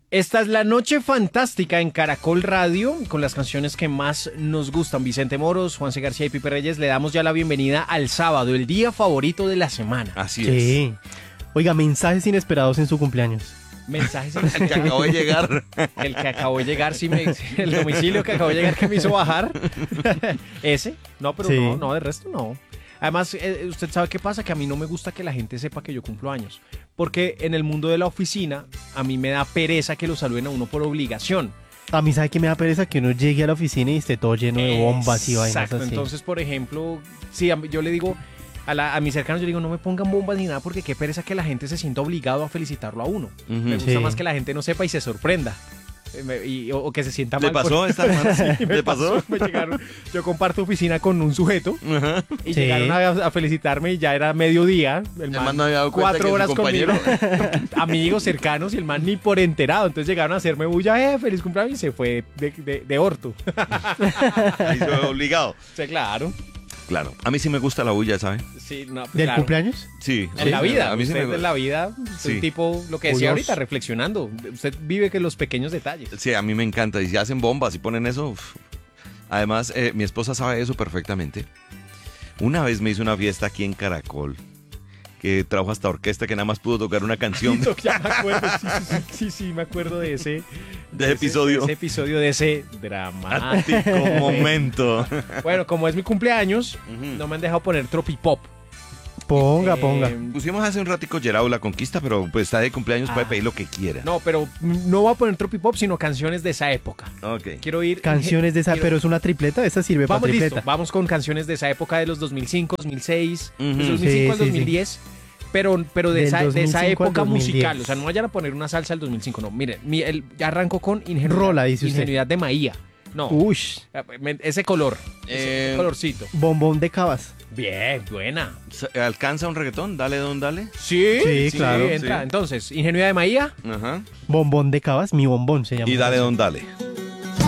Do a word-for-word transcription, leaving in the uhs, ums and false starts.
Esta es la noche fantástica en Caracol Radio con las canciones que más nos gustan. Vicente Moros, Juanse García y Pipe Reyes, le damos ya la bienvenida al sábado, el día favorito de la semana. Así Sí. es. Oiga, mensajes inesperados en su cumpleaños. Mensajes en El que acabó de llegar. El que acabó de llegar, sí me, el domicilio que acabó de llegar que me hizo bajar. Ese, no, pero Sí. no, no, de resto no. Además, eh, usted sabe qué pasa, que a mí no me gusta que la gente sepa que yo cumplo años. Porque en el mundo de la oficina, a mí me da pereza que lo saluden a uno por obligación. A mí, ¿sabe qué me da pereza? Que uno llegue a la oficina y esté todo lleno de bombas y vainas Exacto, así. entonces, por ejemplo, sí, a mí- yo le digo a, la- a mis cercanos, yo le digo, no me pongan bombas ni nada, porque qué pereza que la gente se sienta obligado a felicitarlo a uno. Ujú. Me gusta Sí. más que la gente no sepa y se sorprenda. Eh, me- y- o, o que se sienta ¿Le mal. pasó por- esta semana? Sí, me ¿Le pasó? Me llegaron, yo comparto oficina con un sujeto Ajá. y Sí. llegaron a, a felicitarme y ya era mediodía. El El man, man no había dado cuenta cuatro que su horas compañero- conmigo, amigos cercanos y el man ni por enterado. Entonces llegaron a hacerme bulla, eh, feliz cumpleaños y se fue de, de, de orto. Ahí se ve obligado. Sí, claro. Claro. A mí sí me gusta la bulla, ¿sabe? Sí, no, ¿Del claro. cumpleaños? Sí. En la vida, A mí sí usted me en la vida, Sí. un tipo, lo que decía Curioso. ahorita, reflexionando. Usted vive que los pequeños detalles. Sí, a mí me encanta. Y si hacen bombas y ponen eso. uf. Además, eh, mi esposa sabe eso perfectamente. Una vez me hizo una fiesta aquí en Caracol, que trajo hasta orquesta que nada más pudo tocar una canción Ya me acuerdo, sí, sí, sí, sí, sí, me acuerdo de ese, de ese episodio. de ese episodio, de ese drama. Ático momento. Bueno, como es mi cumpleaños, Ujú. no me han dejado poner tropipop. Ponga, Eh, ponga. Pusimos hace un ratico Gerau La Conquista, pero pues está de cumpleaños, Ah. puede pedir lo que quiera. No, pero no voy a poner tropipop, sino canciones de esa época. Ok. Quiero ir... Canciones de esa, quiero- pero es una tripleta, esa sirve para Vamos, listo, tripleta. vamos con canciones de esa época de los dos mil cinco, dos mil seis, Ujú. de dos mil cinco Sí, al sí, dos mil diez, pero, pero de, Del esa, de esa dos mil cinco al época dos mil diez. musical. O sea, no vayan a poner una salsa del dos mil cinco, no. Miren, mi- el, ya arranco con ingenuidad, Rola, dice usted. ingenuidad de Maía. No, Ush, ese color, ese Eh, colorcito. bombón de cabas. Bien, buena. ¿Alcanza un reggaetón? Dale, don, dale. Sí, Sí, claro. entra. Sí. Entonces, ingenuidad de Maía. Ajá. Bombón de cabas, mi bombón se llama. Y dale, don, dale.